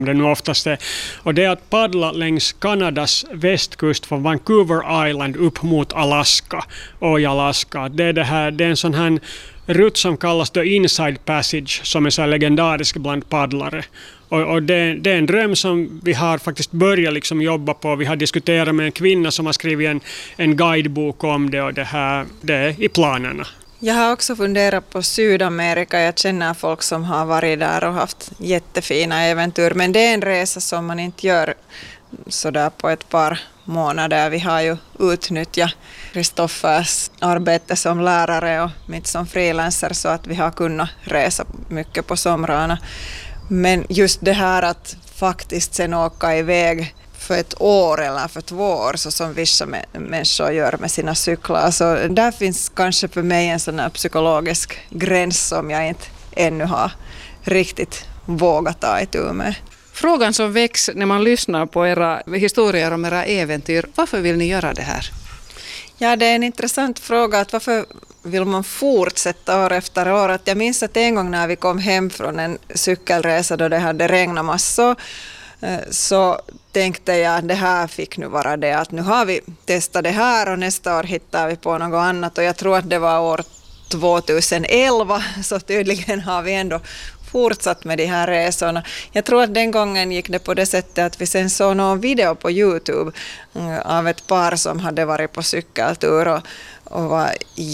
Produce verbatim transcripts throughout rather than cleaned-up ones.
det nu oftast är. Och det är att paddla längs Kanadas västkust från Vancouver Island upp mot Alaska och i Alaska. Det är, det här, det är en sån här rutt som kallas The Inside Passage som är så legendarisk bland paddlare. Och, och det, det är en dröm som vi har faktiskt börjat liksom jobba på. Vi har diskuterat med en kvinna som har skrivit en, en guidebok om det och det här det är i planerna. Jag har också funderat på Sydamerika. Jag känner folk som har varit där och haft jättefina äventyr. Men det är en resa som man inte gör sådär på ett par månader. Vi har ju utnyttjat Kristoffers arbete som lärare och mitt som frilanser så att vi har kunnat resa mycket på somrarna. Men just det här att faktiskt sen åka iväg för ett år eller för två år så som vissa människor gör med sina cyklar. Så där finns kanske för mig en sån här psykologisk gräns som jag inte ännu har riktigt vågat ta itu med. Frågan som väcks när man lyssnar på era historier om era äventyr, varför vill ni göra det här? Ja, det är en intressant fråga att varför vill man fortsätta år efter år. Att jag minns att en gång när vi kom hem från en cykelresa då det hade regnat massor så tänkte jag att det här fick nu vara det. Att nu har vi testat det här och nästa år hittar vi på något annat. Och jag tror att det var år tjugoelva så tydligen har vi ändå fortsatt med de här resorna. Jag tror att den gången gick det på det sättet att vi sen såg någon video på YouTube av ett par som hade varit på cykeltur och, och var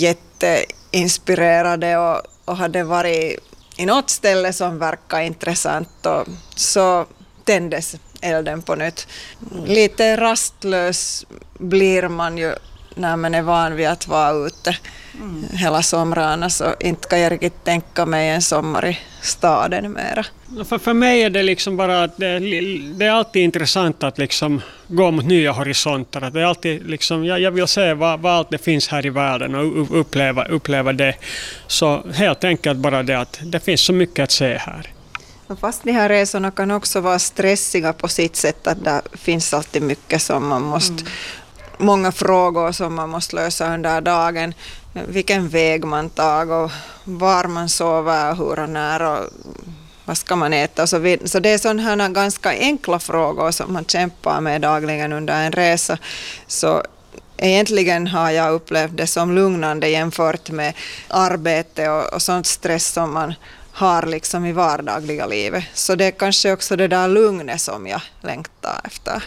jätteinspirerade och, och hade varit i något ställe som verkar intressant och så tändes elden på nytt. Lite rastlös blir man ju när man är van vid att vara ute mm. hela somrarna så inte kan jag riktigt tänka mig en sommar i staden mera. För, för mig är det liksom bara att det, det är alltid intressant att liksom gå mot nya horisonter. Att det är alltid liksom, jag, jag vill se vad, vad allt det finns här i världen och uppleva, uppleva det. Så helt enkelt bara det att det finns så mycket att se här. Fast de här resorna kan också vara stressiga på sitt sätt att det finns alltid mycket som man måste mm. många frågor som man måste lösa under dagen. Vilken väg man tar och var man sover och hur och när och vad ska man äta och så vidare. Så det är sådana här ganska enkla frågor som man kämpar med dagligen under en resa. Så egentligen har jag upplevt det som lugnande jämfört med arbete och, och sånt stress som man har liksom i vardagliga livet. Så det är kanske också det där lugnet som jag längtar efter.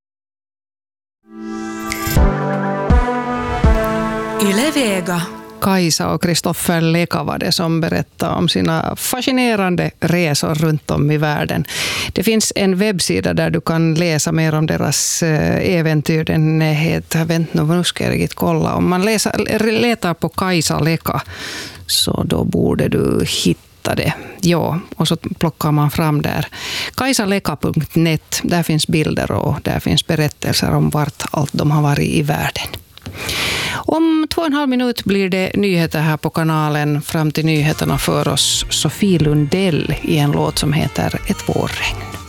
Yle Vega. Kajsa och Kristoffer Leka var det som berättade om sina fascinerande resor runt om i världen. Det finns en webbsida där du kan läsa mer om deras äventyr. Den heter, vänt nu, nu ska jag riktigt kolla. Om man läser, letar på Kajsa Leka så då borde du hitta det. Ja, och så plockar man fram där. kajsaleka punkt net, där finns bilder och där finns berättelser om vart allt de har varit i världen. Om två och en halv minut blir det nyheter här på kanalen. Fram till nyheterna för oss Sofie Lundell i en låt som heter Ett vårregn.